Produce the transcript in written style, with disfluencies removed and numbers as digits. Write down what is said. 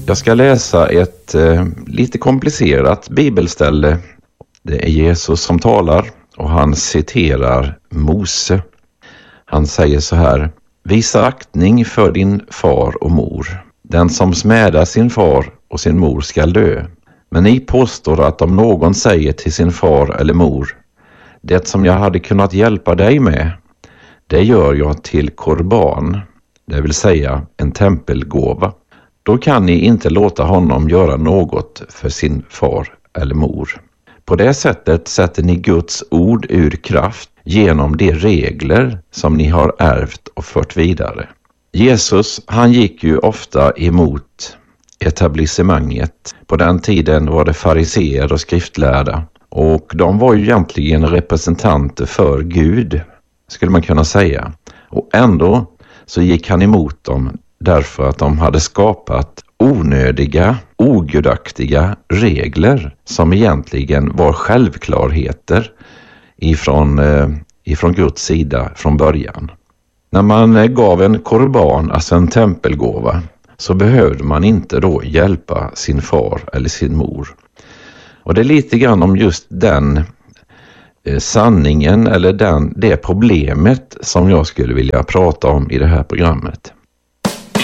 Jag ska läsa ett lite komplicerat bibelställe. Det är Jesus som talar och han citerar Mose. Han säger så här: visa aktning för din far och mor. Den som smädar sin far och sin mor skall dö. Men ni påstår att om någon säger till sin far eller mor: det som jag hade kunnat hjälpa dig med, det gör jag till korban, det vill säga en tempelgåva. Då kan ni inte låta honom göra något för sin far eller mor. På det sättet sätter ni Guds ord ur kraft genom de regler som ni har ärvt och fört vidare. Jesus, han gick ju ofta emot etablissemanget. På den tiden var det fariseer och skriftlärda. Och de var ju egentligen representanter för Gud, skulle man kunna säga. Och ändå så gick han emot dem därför att de hade skapat onödiga, ogudaktiga regler som egentligen var självklarheter ifrån Guds sida från början. När man gav en korban, alltså en tempelgåva, så behövde man inte då hjälpa sin far eller sin mor. Och det är lite grann om just den sanningen eller det problemet som jag skulle vilja prata om i det här programmet.